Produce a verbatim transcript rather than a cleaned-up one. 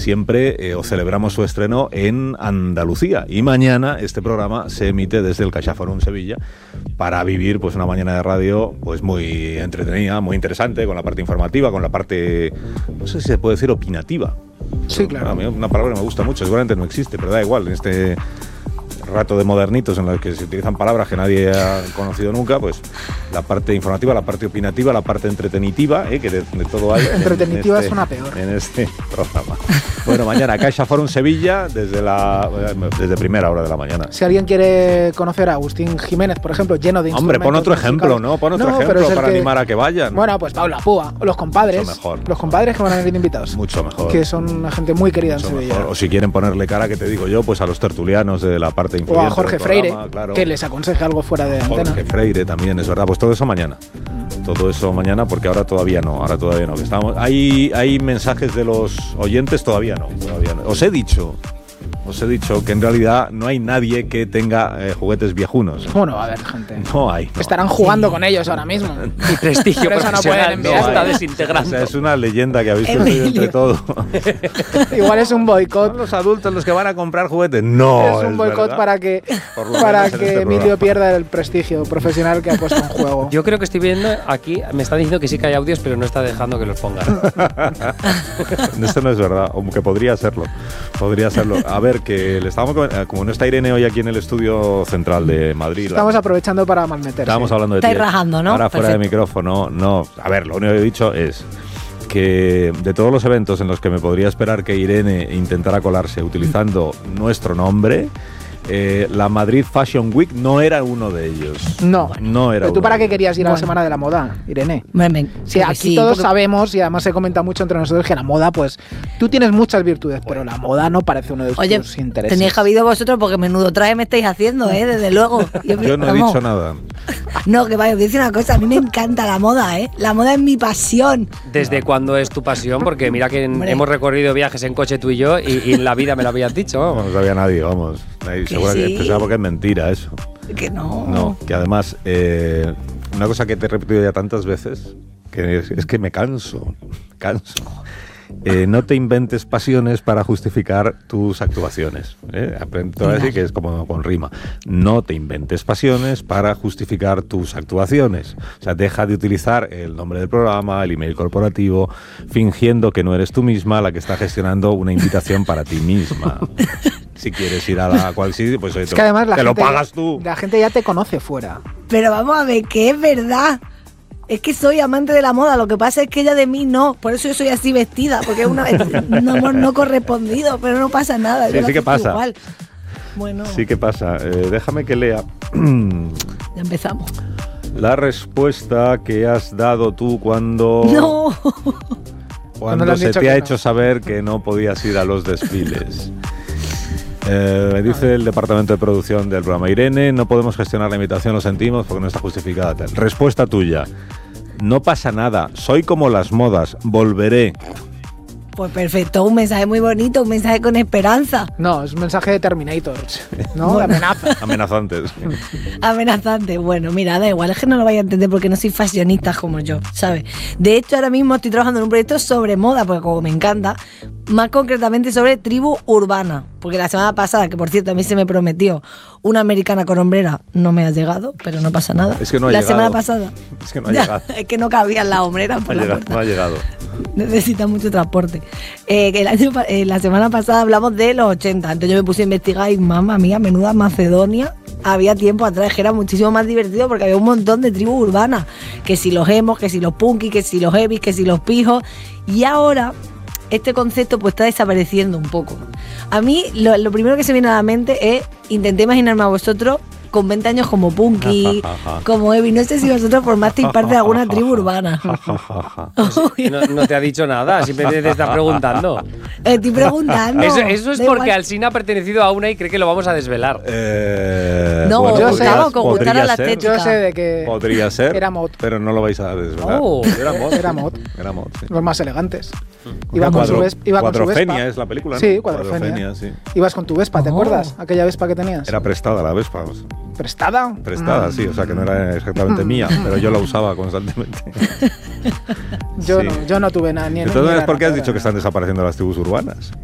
siempre eh, os celebramos su estreno en Andalucía. Y mañana este programa se emite desde el CaixaForum Sevilla para vivir pues una mañana de radio pues muy entretenida, muy interesante, con la parte informativa, con la parte, no sé si se puede decir opinativa. Sí, claro. A mí una palabra que me gusta mucho, seguramente no existe, pero da igual, en este rato de modernitos en los que se utilizan palabras que nadie ha conocido nunca, pues la parte informativa, la parte opinativa, la parte entretenitiva, ¿eh? que de, de todo hay. Entretenitiva en este, suena peor. En este programa. Bueno, mañana CaixaForum Sevilla desde la desde primera hora de la mañana. Si alguien quiere conocer a Agustín Jiménez, por ejemplo, lleno de Hombre, pon otro ejemplo, musicales. ¿no? Pon otro no, ejemplo para que, animar a que vayan. Bueno, pues Paula Púa, o los compadres. Mucho mejor. Los compadres que van a venir invitados. Mucho mejor. Que son una gente muy querida Mucho en Sevilla. mejor. O si quieren ponerle cara, que te digo yo, pues a los tertulianos de la parte influyente. O a Jorge Freire, claro. que les aconseje algo fuera de antena. Jorge Freire también, es verdad. Pues todo eso mañana. Todo eso mañana, porque ahora todavía no, ahora todavía no. Que estamos, hay, hay mensajes de los oyentes, todavía no, todavía no. Os he dicho, os he dicho que en realidad no hay nadie que tenga eh, juguetes viejunos. ¿Cómo no va a haber gente? No hay. No. Estarán jugando sí. con ellos ahora mismo. Y prestigio Por eso no pueden enviar. No está hay. desintegrando. O sea, es una leyenda que habéis construido entre todos. Igual es un boicot. ¿Son los adultos los que van a comprar juguetes? No. Es un es boicot verdad. para que, para que este Emilio programa. pierda el prestigio profesional que ha puesto en juego. Yo creo que estoy viendo aquí, me está diciendo que sí que hay audios, pero no está dejando que los pongan. Esto no es verdad, aunque podría serlo. Podría serlo. A ver, que le estábamos como no está Irene hoy aquí en el estudio central de Madrid. Estamos la, aprovechando para malmeter. Estábamos hablando de Estáis rajando, ¿no? Ahora fuera Perfecto. de micrófono, no. A ver, lo único que he dicho es que de todos los eventos en los que me podría esperar que Irene intentara colarse utilizando nuestro nombre, eh, la Madrid Fashion Week no era uno de ellos. No. No era ¿Pero tú uno para de qué ellos. querías ir Bueno. a la Semana de la Moda, Irene? Me, me, Sí, aquí sí, todos porque- sabemos, y además se comenta mucho entre nosotros, que la moda, pues, tú tienes muchas virtudes, pero la moda no parece uno de Oye, tus intereses. tenéis habido vosotros porque menudo traje me estáis haciendo, ¿eh? Desde luego. Yo no he vamos. dicho nada. No, que vaya, os voy a decir una cosa, a mí me encanta la moda, ¿eh? La moda es mi pasión. ¿Desde cuándo es tu pasión? Porque mira que en- Hombre. hemos recorrido viajes en coche tú y yo y, y en la vida me lo habías dicho. No, Vamos. no sabía nadie, vamos. Nadie, Que seguro que sí. pensaba porque es mentira eso. Que no. No, que además, eh, una cosa que te he repetido ya tantas veces, que es, es que me canso, canso. Eh, no te inventes pasiones para justificar tus actuaciones. ¿eh? Te voy a decir que es como con rima. No te inventes pasiones para justificar tus actuaciones. O sea, deja de utilizar el nombre del programa, el email corporativo, fingiendo que no eres tú misma la que está gestionando una invitación para ti misma. Si quieres ir a la cual sí, pues Es que además la te gente, lo pagas tú. La gente ya te conoce fuera. Pero vamos a ver, que es verdad. Es que soy amante de la moda, lo que pasa es que ella de mí no, por eso yo soy así vestida, porque es una un amor no correspondido, pero no pasa nada. Sí, yo lo sí que acepto pasa. Igual. Bueno, Sí que pasa. Eh, déjame que lea ya empezamos. la respuesta que has dado tú cuando, No. Cuando cuando le han se dicho te que ha no. hecho saber que no podías ir a los desfiles. Eh, me dice el departamento de producción del programa: Irene, no podemos gestionar la invitación, lo sentimos porque no está justificada. Tal. Respuesta tuya: no pasa nada, soy como las modas, volveré. Pues perfecto, un mensaje muy bonito, un mensaje con esperanza. No, es un mensaje de Terminator, ¿no? Bueno. De amenaza. Amenazantes. Amenazante. Bueno, mira, da igual, es que no lo vais a entender porque no soy fashionista como yo, ¿sabes? De hecho, ahora mismo estoy trabajando en un proyecto sobre moda, porque como me encanta, más concretamente sobre tribu urbana. Porque la semana pasada, que por cierto a mí se me prometió una americana con hombrera, no me ha llegado, pero no pasa nada. Es que no ha la llegado. semana pasada. Es que no ha Ya, llegado. Es que no cabían las hombreras No por ha la llegado, puerta. no ha llegado. Necesita mucho transporte. Eh, que el año, pa- eh, la semana pasada hablamos de los ochenta. Entonces yo me puse a investigar y, mamma mía, menuda Macedonia. Había tiempo atrás que era muchísimo más divertido porque había un montón de tribus urbanas. Que si los emos, que si los punkis, que si los heavies, que si los pijos. Y ahora este concepto pues está desapareciendo un poco. A mí lo, lo primero que se viene a la mente es intenté imaginarme a vosotros con veinte años como punky, como heavy. No sé si vosotros formasteis parte de alguna tribu urbana. No, no te ha dicho nada, simplemente te está preguntando. Estoy preguntando. Eso, eso es Da porque igual. Alsina ha pertenecido a una y cree que lo vamos a desvelar. Eh, No, bueno, yo podría- sé, con gustar a podría la ser, estética. Yo sé de que Podría ser, era mod. pero no lo vais a desvelar. Oh. Era mod. Era mod. Era mod, sí. Los más elegantes. Iba con, Cuadro- su Vespa, iba con su Cuadrofenia Vespa. es la película, ¿no? Sí, Cuadrofenia. Cuadrofenia, sí. Ibas con tu Vespa, ¿te Oh. acuerdas? Aquella Vespa que tenías. Era prestada la Vespa. o sea, ¿Prestada? prestada, Mm. sí, o sea que no era exactamente mía, pero yo la usaba constantemente. Yo, Sí. no, yo no tuve nada. Ni Entonces, ni era ¿por qué has rapera, dicho que ni están nada. desapareciendo las tribus urbanas?